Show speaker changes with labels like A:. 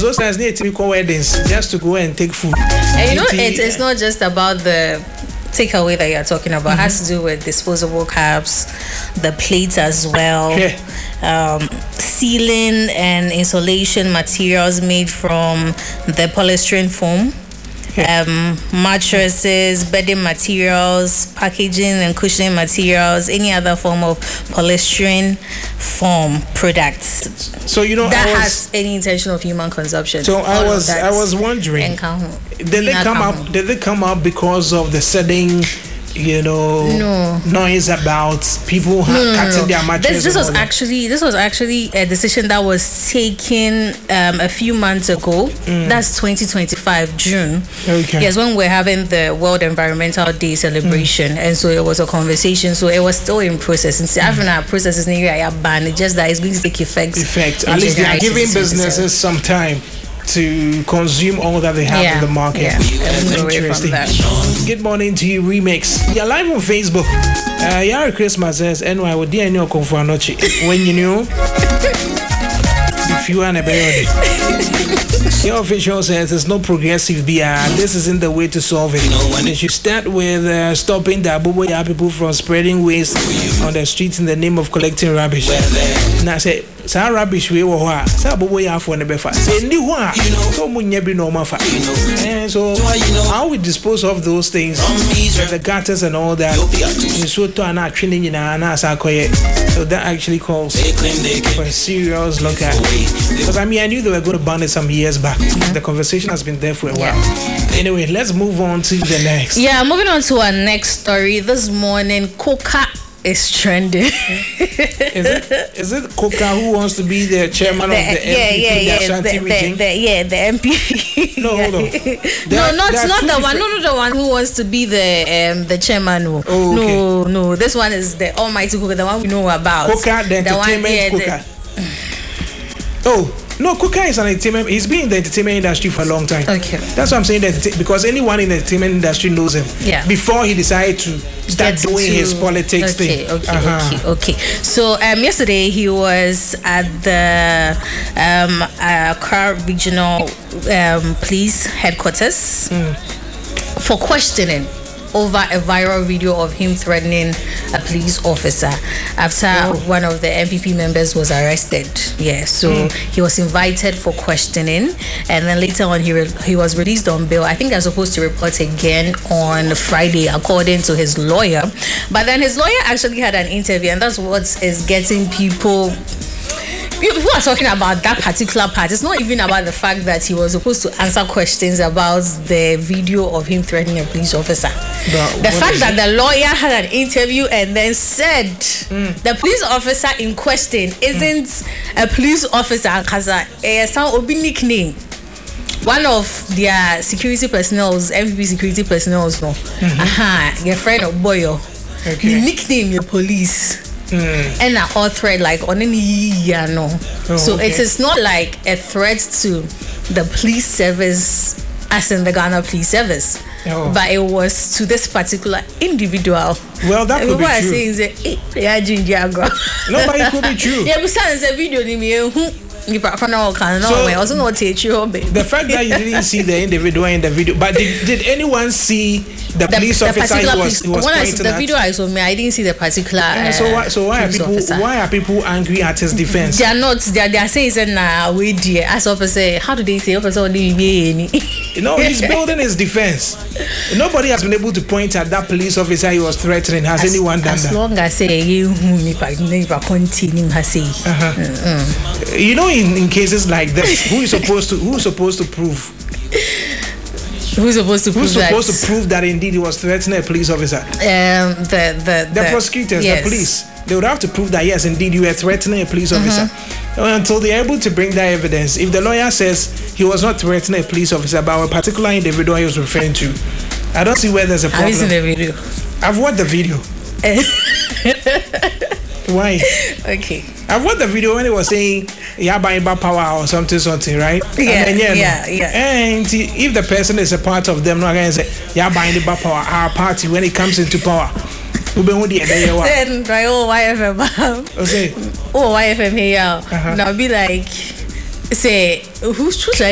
A: those times need to call weddings just to go and take food.
B: And you know, it's not just about the takeaway that you're talking about. It has to do with disposable cups, the plates as well. Ceiling and insulation materials made from the polystyrene foam. Mattresses, bedding materials, packaging and cushioning materials, any other form of polystyrene foam products.
A: So you know
B: that has any intention of human consumption.
A: So I was wondering, did they come up because of the setting? Noise about people cutting their mattresses.
B: This was actually a decision that was taken a few months ago. That's 2025 June.
A: Okay.
B: Yes, when we're having the World Environmental Day celebration, and so it was a conversation. So it was still in process. And after our process is banned, it's just that it's going to take effect.
A: At least they are giving businesses some time to consume all that they have in the market.
B: Interesting.
A: Good morning to you, Remix. You're live on Facebook. Merry Christmas says, NY with DNA Confuanochi. When you know, if you are a baby. Your official says there's no progressive beer. This isn't the way to solve it. And they should start with stopping the Abuboya people from spreading waste on the streets in the name of collecting rubbish. Now I say, "Sa rubbish we wo ha. Sa Abuboya for ne befa. Say ni ho a. So munye bi no mafa." And so how we dispose of those things, the gutters and all that. So that actually calls for a serious look at. Because I knew they were going to ban it some years back. The conversation has been there for a while. Anyway, let's move on to the next.
B: Yeah, moving on to our next story. This morning, Coca is trending.
A: Is it Coca who wants to be the chairman of the MPP, the Ashanti region?
B: The MPP.
A: No, hold on.
B: Not the one. No, the one who wants to be the chairman. No.
A: Oh, okay.
B: No. This one is the almighty Coca, the one we know about.
A: Coca, the entertainment Coca. Oh. No, Coca is an entertainment. He's been in the entertainment industry for a long time.
B: Okay.
A: That's what I'm saying. Because anyone in the entertainment industry knows him.
B: Yeah.
A: According he decided to start doing his politics thing.
B: Okay. So yesterday he was at the Accra Regional Police Headquarters for questioning over a viral video of him threatening a police officer after one of the MPP members was arrested. Yeah, so he was invited for questioning, and then later on he was released on bail. I think they're supposed to report again on Friday, according to his lawyer. But then his lawyer actually had an interview, and that's what is getting people are talking about that particular part. It's not even about the fact that he was supposed to answer questions about the video of him threatening a police officer. The fact that the lawyer had an interview and then said the police officer in question isn't a police officer, some nickname. One of their security personnel, MPP security personnel, your friend of Boyo.
A: Okay.
B: You nickname your police. And a whole threat like on any so it is not like a threat to the police service as in the Ghana police service, but it was to this particular individual.
A: Well, that could be true.
B: No,
A: but it could be true.
B: Yeah, besides the video the
A: fact that you didn't see the individual in the video, but did anyone see the police officer he was pointing
B: the
A: at?
B: video I saw, I didn't see the particular.
A: So why are people angry at his defense?
B: They are not. They are saying we dear. As officer, how do they say officer?
A: He's building his defense. Nobody has been able to point at that police officer he was threatening. Has anyone done that?
B: As long as
A: in cases like this, who's supposed to prove? Who's supposed to prove that indeed he was threatening a police officer? The prosecutors, the police. They would have to prove that yes, indeed you were threatening a police officer. Until they're able to bring that evidence, if the lawyer says he was not threatening a police officer, but a particular individual he was referring to, I don't see where there's a problem.
B: Have you seen the video?
A: I've watched the video. Why?
B: Okay.
A: I've watched the video when it was saying buying power or something, right?
B: Yeah.
A: And if the person is a part of them, not going to say buying power, our party when it comes into power. Then
B: YFM here. Now be like, say who's